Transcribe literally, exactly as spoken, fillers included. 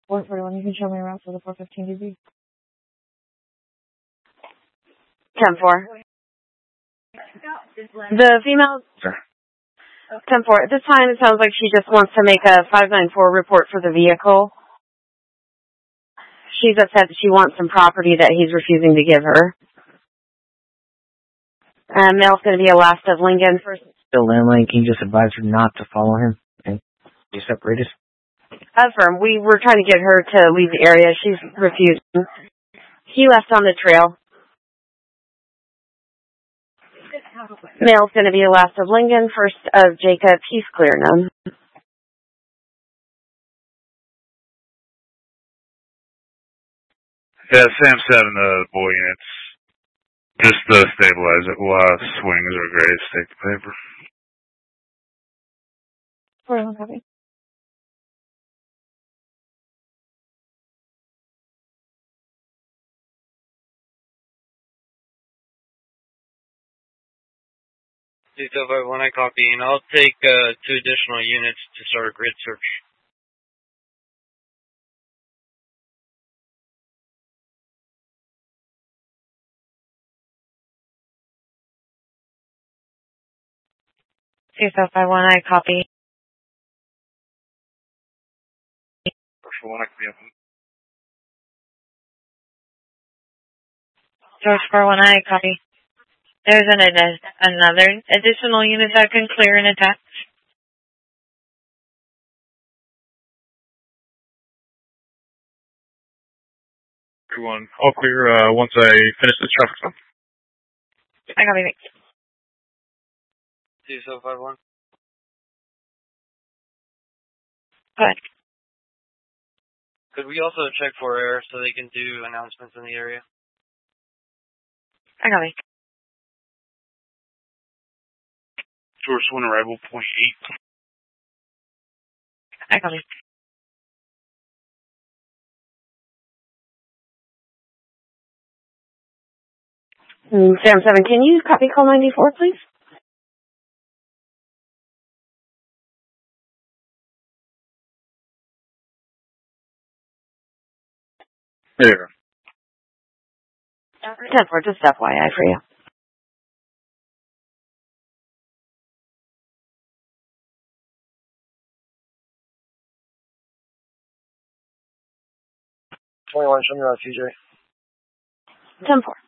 four forty-one, you can show me around for the four fifteen D B. ten four. The female... Sure. ten four. At this time, it sounds like she just wants to make a five nine four report for the vehicle. She's upset that she wants some property that he's refusing to give her. Um, male's going to be a last of Lincoln. Still landline, can you just advise her not to follow him and be separated? Affirm. We were trying to get her to leave the area. She's refusing. He left on the trail. Male's going to be a last of Lincoln, first of Jacob. He's clear now. Yeah, Sam seven, the boy units. Just uh, stabilize it. We'll have swings or grays take the paper. forty-one copy. Detail five one, I copy, and I'll take uh, two additional units to start a grid search. Detail five one, I copy. First one, I can be up. George four one, I copy. There's an, an, another additional unit that can clear and attach. Everyone, all clear uh, once I finish this traffic stop. I copy. Detail five one. Go ahead. Could we also check for air so they can do announcements in the area? I copy. Source one arrival, point eight. I copy. Mm, Sam seven, can you copy call ninety-four, please? There. ten four, just F Y I for you. twenty-one, show me around T J. ten four.